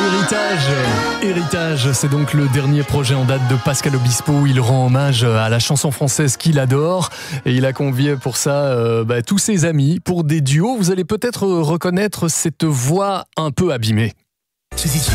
Héritage, c'est donc le dernier projet en date de Pascal Obispo. Il rend hommage à la chanson française qu'il adore et il a convié pour ça tous ses amis pour des duos. Vous allez peut-être reconnaître cette voix un peu abîmée.